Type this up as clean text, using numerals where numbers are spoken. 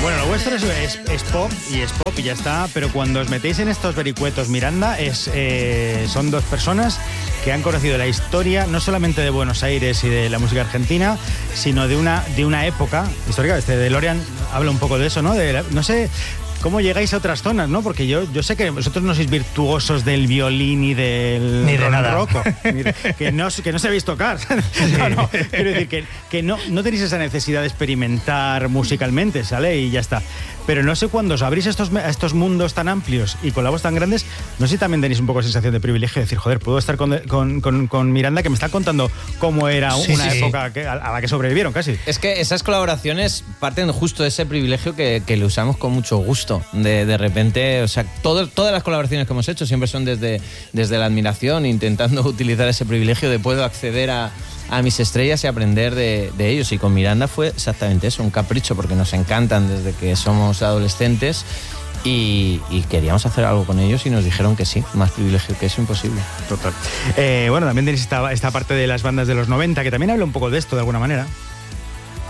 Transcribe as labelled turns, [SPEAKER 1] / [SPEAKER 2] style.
[SPEAKER 1] Bueno, lo vuestro es pop y ya está, pero cuando os metéis en estos vericuetos Miranda, son dos personas que han conocido la historia no solamente de Buenos Aires y de la música argentina, sino de una época histórica. DeLorean habla un poco de eso, ¿no? No sé cómo llegáis a otras zonas, ¿no? Porque yo sé que vosotros no sois virtuosos del violín y del
[SPEAKER 2] ni de nada.
[SPEAKER 1] Roco, que no sabéis tocar. No, quiero decir que no tenéis esa necesidad de experimentar musicalmente, ¿sale? Y ya está. Pero no sé, cuando os abrís a estos mundos tan amplios y con la voz tan grandes, no sé si también tenéis un poco de sensación de privilegio de decir, joder, puedo estar con Miranda, que me está contando cómo era una época a la que sobrevivieron casi.
[SPEAKER 3] Es que esas colaboraciones parten justo de ese privilegio que le usamos con mucho gusto. De repente, o sea, todas las colaboraciones que hemos hecho siempre son desde la admiración, intentando utilizar ese privilegio de puedo acceder a mis estrellas y aprender de ellos. Y con Miranda fue exactamente eso, un capricho, porque nos encantan desde que somos adolescentes y queríamos hacer algo con ellos y nos dijeron que sí, más privilegio que eso imposible.
[SPEAKER 1] Total. Bueno, también tenéis esta parte de las bandas de los 90 que también habla un poco de esto de alguna manera.